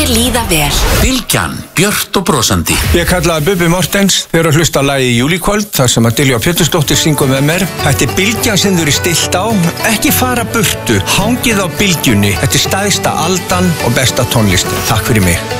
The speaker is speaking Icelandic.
Láttu þér líða vel. Bylgjan, björt og brosandi. Ég kallaði Bubbi Mortens þegar að hlusta lagi Júlíkvöld þar sem að Diljá Pétursdóttir syngur með mér. Þetta er bylgjan sem þú eru stillt á. Ekki fara burtu, hangið á bylgjunni. Þetta er stæðsta aldan og besta tónlistin. Takk fyrir mig.